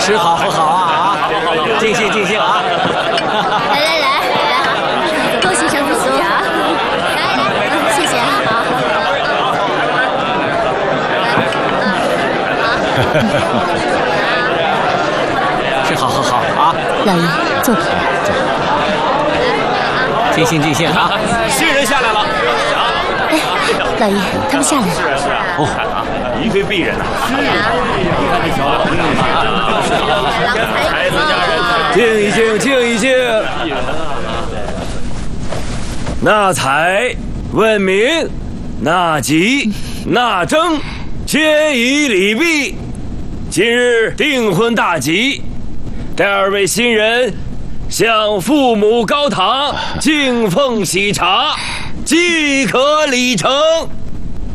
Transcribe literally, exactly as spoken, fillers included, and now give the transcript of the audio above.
吃好喝好啊！啊，尽兴尽兴啊！ 来来来来，恭喜生子喜啊！来来，谢谢啊！好， 吃好喝好啊！ 老爷坐品。 尽兴尽兴啊！ 新人下来了。 哎，老爷，他们下来了。 哦，一非鄙人呐！孩子家人， 静一静，静一静。纳采、问名、纳吉、纳征，皆已礼毕。今日订婚大吉，待二位新人向父母高堂敬奉喜茶，即可礼成。